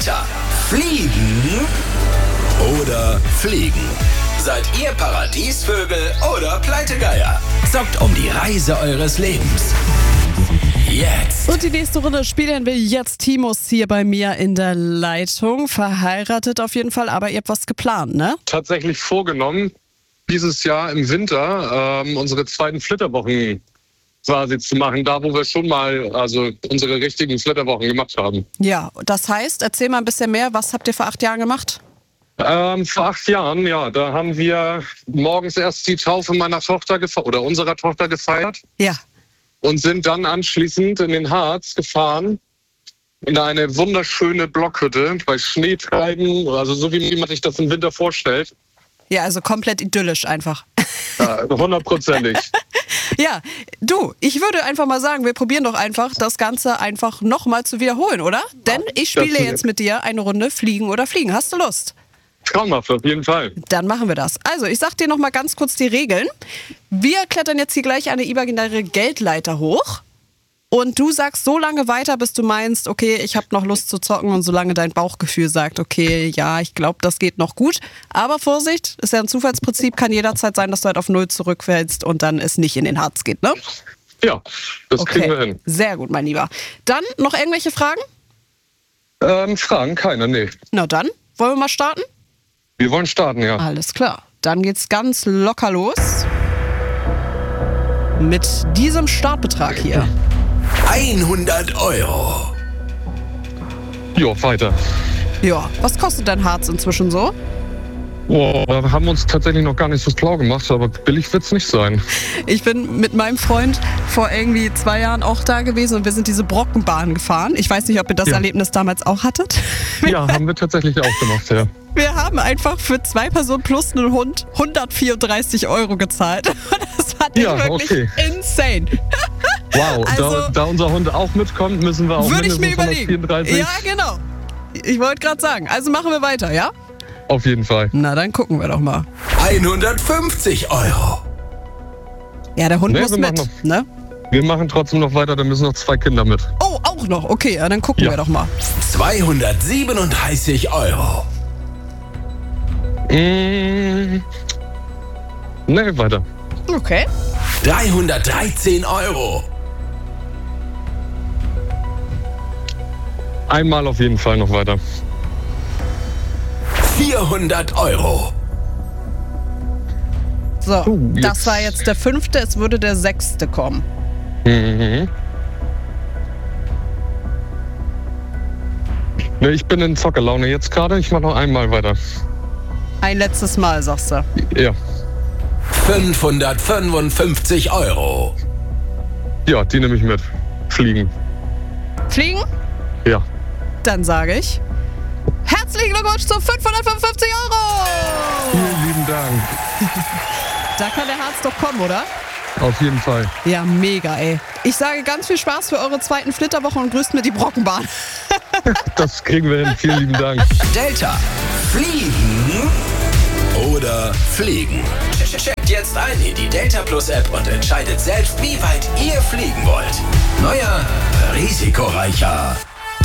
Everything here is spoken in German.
Delta, fliegen oder fliegen? Seid ihr Paradiesvögel oder Pleitegeier? Zockt um die Reise eures Lebens. Jetzt. Und die nächste Runde spielen wir jetzt. Timos hier bei mir in der Leitung. Verheiratet auf jeden Fall, aber ihr habt was geplant, ne? Tatsächlich vorgenommen, dieses Jahr im Winter unsere zweiten Flitterwochen quasi zu machen, da wo wir schon mal unsere richtigen Flitterwochen gemacht haben. Ja, das heißt, erzähl mal ein bisschen mehr, was habt ihr vor 8 Jahren gemacht? Vor 8 Jahren, ja, da haben wir morgens erst die Taufe meiner Tochter oder unserer Tochter gefeiert. Ja. Und sind dann anschließend in den Harz gefahren, in eine wunderschöne Blockhütte bei Schneetreiben, also so wie man sich das im Winter vorstellt. Ja, also komplett idyllisch einfach. 100%. Ja, du, ich würde einfach mal sagen, wir probieren doch einfach, das Ganze einfach nochmal zu wiederholen, oder? Denn ich spiele jetzt mit dir eine Runde Fliegen oder Fliegen. Hast du Lust? Traumhaft, auf jeden Fall. Dann machen wir das. Also, ich sag dir noch mal ganz kurz die Regeln. Wir klettern jetzt hier gleich eine imaginäre Geldleiter hoch. Und du sagst so lange weiter, bis du meinst, okay, ich habe noch Lust zu zocken. Und solange dein Bauchgefühl sagt, okay, ja, ich glaube, das geht noch gut. Aber Vorsicht, ist ja ein Zufallsprinzip, kann jederzeit sein, dass du halt auf 0 zurückfällst und dann es nicht in den Harz geht, ne? Ja, das kriegen wir hin. Sehr gut, mein Lieber. Dann noch irgendwelche Fragen? Fragen? Keine, nee. Na dann, wollen wir mal starten? Wir wollen starten, ja. Alles klar. Dann geht's ganz locker los. Mit diesem Startbetrag hier. 100 €. Jo, weiter. Ja, was kostet dein Harz inzwischen so? Boah, da haben wir uns tatsächlich noch gar nicht so schlau gemacht, aber billig wird's nicht sein. Ich bin mit meinem Freund vor irgendwie 2 Jahren auch da gewesen und wir sind diese Brockenbahn gefahren. Ich weiß nicht, ob ihr das Erlebnis damals auch hattet. Ja, haben wir tatsächlich auch gemacht, ja. Wir haben einfach für 2 Personen plus einen Hund 134 € gezahlt. Das fand ich wirklich insane. Wow, Also, da unser Hund auch mitkommt, müssen wir auch würde ich mir mindestens überlegen. 134. Ja, genau. Ich wollte gerade sagen, also machen wir weiter, ja? Auf jeden Fall. Na, dann gucken wir doch mal. 150 €. Ja, der Hund muss wir mit, machen ne? Wir machen trotzdem noch weiter, da müssen noch 2 Kinder mit. Oh, auch noch. Okay, ja, dann gucken wir doch mal. 237 €. Nee, weiter. Okay. 313 €. Einmal auf jeden Fall noch weiter. 400 €. So, das war jetzt der 5., es würde der 6. kommen. Mhm. Ne, ich bin in Zockerlaune jetzt gerade, ich mach noch einmal weiter. Ein letztes Mal, sagst du. Ja. 555 €. Ja, die nehme ich mit. Fliegen. Fliegen? Ja. Dann sage ich, herzlichen Glückwunsch zu 555 €! Vielen lieben Dank. Da kann der Harz doch kommen, oder? Auf jeden Fall. Ja, mega, ey. Ich sage ganz viel Spaß für eure zweiten Flitterwoche und grüßt mir die Brockenbahn. Das kriegen wir hin. Vielen lieben Dank. Delta, fliegen oder fliegen? Checkt jetzt ein in die Delta Plus App und entscheidet selbst, wie weit ihr fliegen wollt. Neuer, risikoreicher